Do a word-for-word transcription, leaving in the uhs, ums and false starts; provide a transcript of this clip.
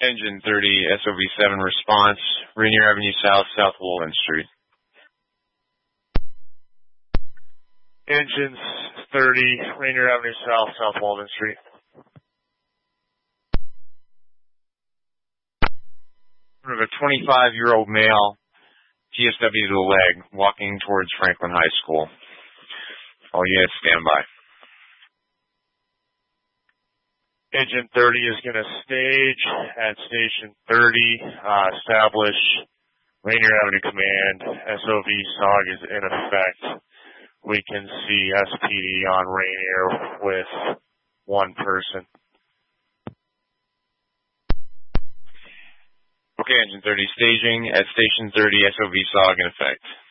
Engine thirty, S O V seven response, Rainier Avenue South, South Walden Street. Engines thirty, Rainier Avenue South, South Walden Street. We have a twenty-five-year-old male, G S W to the leg, walking towards Franklin High School. All units stand by. Engine thirty is going to stage at station thirty, uh, establish Rainier Avenue Command. S O V S O G is in effect. We can see S P D on Rainier with one person. Okay, Engine thirty staging at station thirty, S O V S O G in effect.